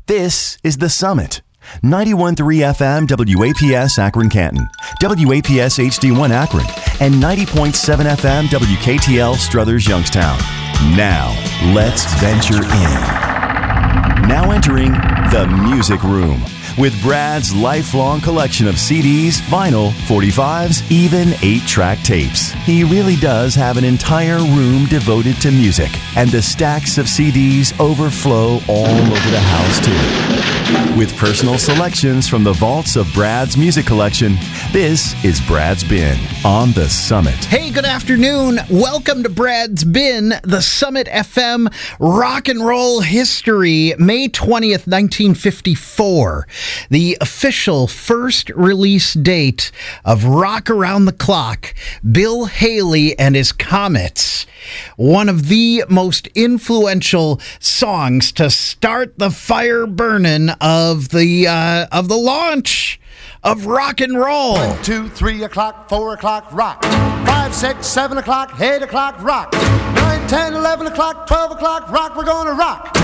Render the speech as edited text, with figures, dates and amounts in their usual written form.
This is The Summit. 91.3 FM WAPS Akron Canton, WAPS HD1 Akron, and 90.7 FM WKTL Struthers Youngstown. Now, let's venture in. Now entering The Music Room with Brad's lifelong collection of CDs, vinyl, 45s, even 8-track tapes. He really does have an entire room devoted to music, and the stacks of CDs overflow all over the house, too. With personal selections from the vaults of Brad's music collection, this is Brad's Bin on The Summit. Hey, good afternoon. Welcome to Brad's Bin, the Summit FM rock and roll history, May 20th, 1954. The official first release date of Rock Around the Clock, Bill Haley and His Comets. One of the most influential songs to start the fire burning of the launch of rock and roll. 1, 2, 3 o'clock, 4 o'clock, rock. 5, 6, 7 o'clock, 8 o'clock, rock. 9, 10, 11 o'clock, 12 o'clock, rock. We're gonna rock.